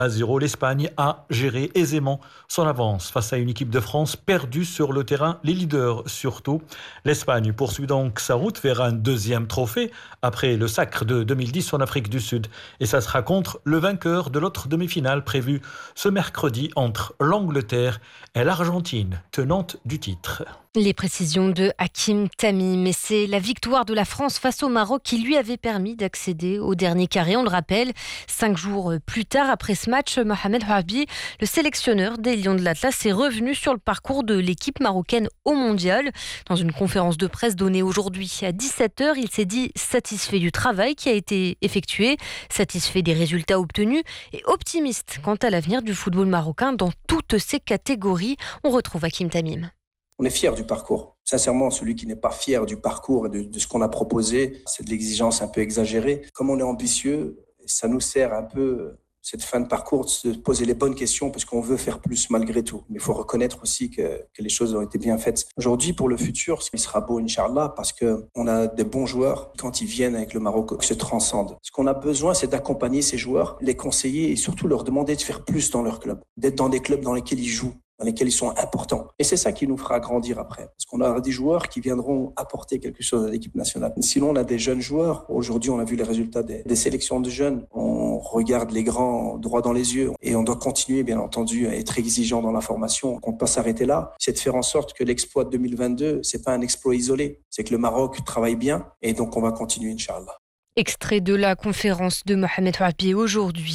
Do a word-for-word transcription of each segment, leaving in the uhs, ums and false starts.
à zéro, l'Espagne a géré aisément son avance face à une équipe de France perdue sur le terrain, les leaders surtout. L'Espagne poursuit donc sa route vers un deuxième trophée après le sacre de deux mille dix en Afrique du Sud. Et ça sera contre le vainqueur de l'autre demi-finale prévue ce mercredi entre l'Angleterre et l'Argentine, tenante du titre. Les précisions de Hakim Tamim. Mais c'est la victoire de la France face au Maroc qui lui avait permis d'accéder au dernier carré. On le rappelle, cinq jours plus tard, après ce match, Mohamed Houabi, le sélectionneur des Lions de l'Atlas, est revenu sur le parcours de l'équipe marocaine au Mondial. Dans une conférence de presse donnée aujourd'hui à dix-sept heures, il s'est dit satisfait du travail qui a été effectué, satisfait des résultats obtenus et optimiste quant à l'avenir du football marocain dans toutes ses catégories. On retrouve Hakim Tamim. On est fier du parcours. Sincèrement, celui qui n'est pas fier du parcours et de, de ce qu'on a proposé, c'est de l'exigence un peu exagérée. Comme on est ambitieux, ça nous sert un peu, cette fin de parcours, de se poser les bonnes questions parce qu'on veut faire plus malgré tout. Mais il faut reconnaître aussi que, que les choses ont été bien faites. Aujourd'hui, pour le futur, il sera beau, Inch'Allah, parce qu'on a des bons joueurs. Quand ils viennent avec le Maroc, ils se transcendent. Ce qu'on a besoin, c'est d'accompagner ces joueurs, les conseiller et surtout leur demander de faire plus dans leur club, d'être dans des clubs dans lesquels ils jouent, dans lesquels ils sont importants. Et c'est ça qui nous fera grandir après. Parce qu'on aura des joueurs qui viendront apporter quelque chose à l'équipe nationale. Sinon, on a des jeunes joueurs. Aujourd'hui, on a vu les résultats des, des sélections de jeunes. On regarde les grands droit dans les yeux. Et on doit continuer, bien entendu, à être exigeant dans la formation. On ne compte pas s'arrêter là. C'est de faire en sorte que l'exploit de deux mille vingt-deux, c'est pas un exploit isolé. C'est que le Maroc travaille bien. Et donc, on va continuer, Inch'Allah. Extrait de la conférence de Mohamed Houabi aujourd'hui.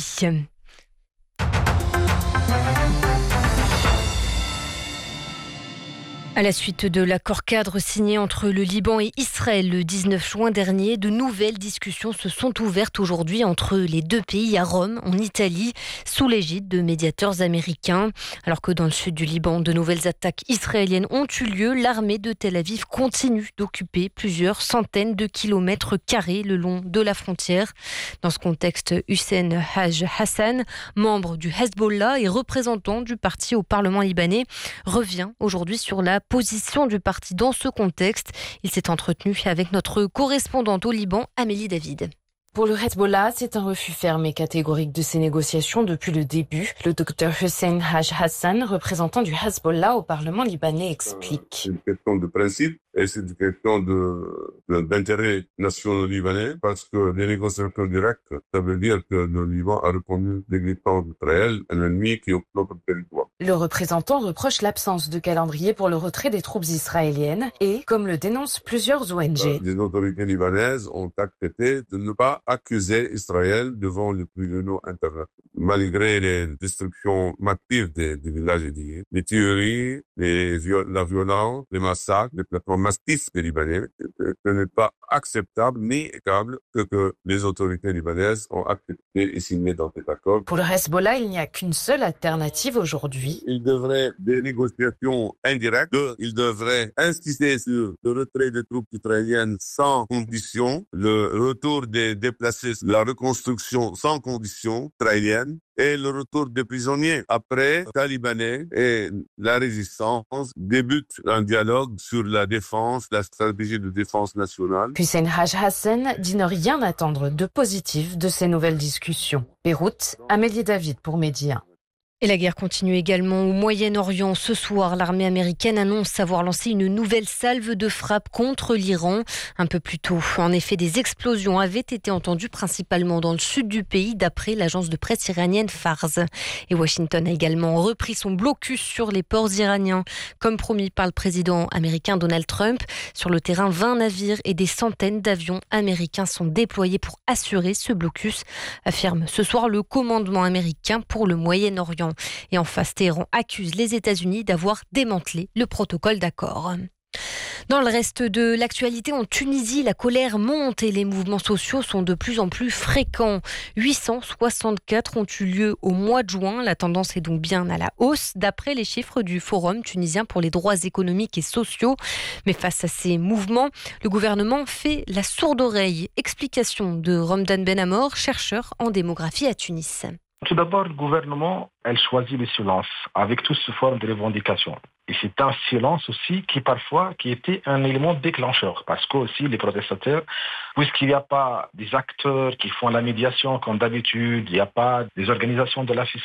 À la suite de l'accord cadre signé entre le Liban et Israël le dix-neuf juin dernier, de nouvelles discussions se sont ouvertes aujourd'hui entre les deux pays à Rome, en Italie, sous l'égide de médiateurs américains. Alors que dans le sud du Liban, de nouvelles attaques israéliennes ont eu lieu, l'armée de Tel Aviv continue d'occuper plusieurs centaines de kilomètres carrés le long de la frontière. Dans ce contexte, Hussein Haj Hassan, membre du Hezbollah et représentant du parti au Parlement libanais, revient aujourd'hui sur la position du parti dans ce contexte. Il s'est entretenu avec notre correspondante au Liban, Amélie David. Pour le Hezbollah, c'est un refus ferme et catégorique de ces négociations depuis le début. Le docteur Hussein Haj Hassan, représentant du Hezbollah au Parlement libanais, explique. C'est une question de principe et c'est une question de, de, d'intérêt national libanais parce que les négociations directes, ça veut dire que le Liban a reconnu l'existence d'Israël, un ennemi qui occupe notre territoire. Le représentant reproche l'absence de calendrier pour le retrait des troupes israéliennes et, comme le dénoncent plusieurs O N G, les autorités libanaises ont accepté de ne pas accuser Israël devant le tribunal international. Malgré les destructions massives des, des villages édifiés, les tueries, les viol- la violence, les massacres, les traitements massifs des Libanais, ce n'est pas acceptable ni équitable que, que les autorités libanaises ont accepté et signé dans cet accord. Pour le Hezbollah, il n'y a qu'une seule alternative aujourd'hui. Il devrait des négociations indirectes. Il devrait insister sur le retrait des troupes israéliennes sans condition, le retour des déplacés, la reconstruction sans condition israélienne et le retour des prisonniers. Après, les Talibanais et la résistance débutent un dialogue sur la défense, la stratégie de défense nationale. Hussein Haj Hassan dit ne rien attendre de positif de ces nouvelles discussions. Beyrouth, Amélie David pour Média. Et la guerre continue également au Moyen-Orient. Ce soir, l'armée américaine annonce avoir lancé une nouvelle salve de frappe contre l'Iran. Un peu plus tôt, en effet, des explosions avaient été entendues principalement dans le sud du pays, d'après l'agence de presse iranienne Fars. Et Washington a également repris son blocus sur les ports iraniens. Comme promis par le président américain Donald Trump, sur le terrain, vingt navires et des centaines d'avions américains sont déployés pour assurer ce blocus, affirme ce soir le commandement américain pour le Moyen-Orient. Et en face, Téhéran accuse les États-Unis d'avoir démantelé le protocole d'accord. Dans le reste de l'actualité, en Tunisie, la colère monte et les mouvements sociaux sont de plus en plus fréquents. huit cent soixante-quatre ont eu lieu au mois de juin. La tendance est donc bien à la hausse, d'après les chiffres du Forum tunisien pour les droits économiques et sociaux. Mais face à ces mouvements, le gouvernement fait la sourde oreille. Explication de Romdan Benamor, chercheur en démographie à Tunis. Tout d'abord, le gouvernement, elle choisit le silence avec toutes ces formes de revendications. Et c'est un silence aussi qui parfois qui était un élément déclencheur. Parce que aussi les protestataires, puisqu'il n'y a pas des acteurs qui font la médiation comme d'habitude, il n'y a pas des organisations de la